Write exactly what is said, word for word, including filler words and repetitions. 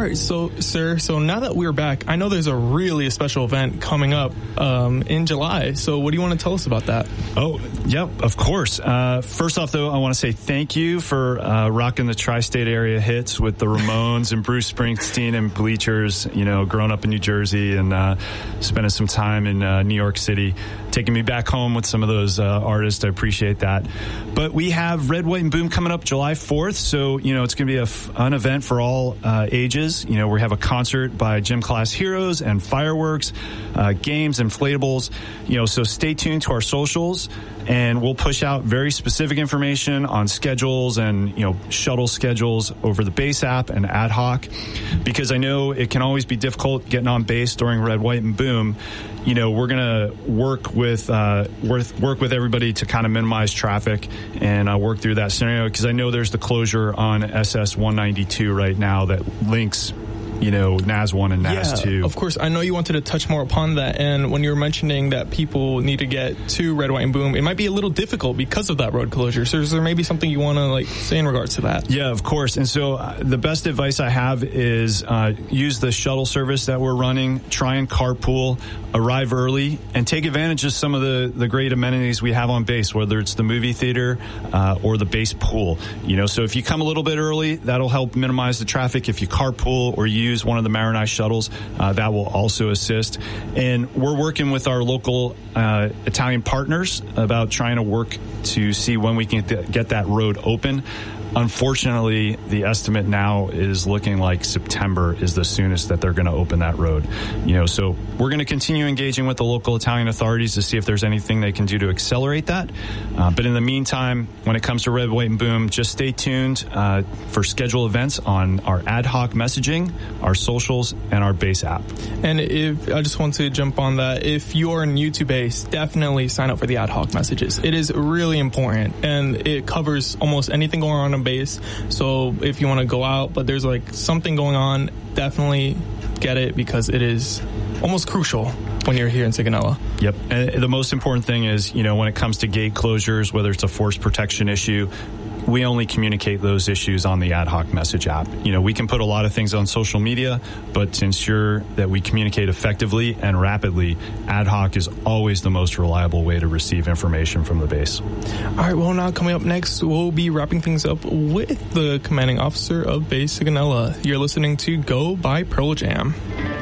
right, so, sir, so now that we're back, I know there's a really special event coming up um, in July. So what do you want to tell us about that? Oh, yep, of course. Uh, first off, though, I want to say thank you for uh, rocking the tri-state area hits with the Ramones and Bruce Springsteen and Bleachers, you know, growing up in New Jersey and uh, spending some time in uh, New York City, taking me back home with some of those uh, artists. I appreciate that. But we have Red, White, and Boom coming up July fourth. So, you know, it's going to be a fun event for all uh, ages. You know, we have a concert by Gym Class Heroes and fireworks, uh, games, inflatables. You know, so stay tuned to our socials, and we'll push out very specific information on schedules and, you know, shuttle schedules over the Base app and Ad Hoc, because I know it can always be difficult getting on base during Red, White, and Boom. You know, we're going to work with uh, work, work with everybody to kind of minimize traffic and uh, work through that scenario, because I know there's the closure on S S one ninety-two right now that links, you know, N A S one and N A S two. Yeah, of course. I know you wanted to touch more upon that, and when you were mentioning that people need to get to Red, White, and Boom, it might be a little difficult because of that road closure. So is there maybe something you want to like say in regards to that? Yeah, of course. And so uh, the best advice I have is uh, use the shuttle service that we're running, try and carpool, arrive early, and take advantage of some of the, the great amenities we have on base, whether it's the movie theater uh, or the base pool. You know, so if you come a little bit early, that'll help minimize the traffic. If you carpool or you use one of the Marinai shuttles, uh, that will also assist. And we're working with our local uh, Italian partners about trying to work to see when we can th- get that road open. Unfortunately, the estimate now is looking like September is the soonest that they're going to open that road. You know, so we're going to continue engaging with the local Italian authorities to see if there's anything they can do to accelerate that. Uh, but in the meantime, when it comes to Red, White, and Boom, just stay tuned uh, for scheduled events on our ad hoc messaging, our socials, and our base app. And if I just want to jump on that, if you're new to base, definitely sign up for the ad hoc messages. It is really important, and it covers almost anything going on base. So if you want to go out but there's like something going on, definitely get it, because it is almost crucial when you're here in Sigonella. Yep. And the most important thing is, you know, when it comes to gate closures, whether it's a force protection issue, we only communicate those issues on the ad hoc message app. You know, we can put a lot of things on social media, but to ensure that we communicate effectively and rapidly, ad hoc is always the most reliable way to receive information from the base. All right, well, now coming up next, we'll be wrapping things up with the commanding officer of Base Sigonella. You're listening to Go by Pearl Jam.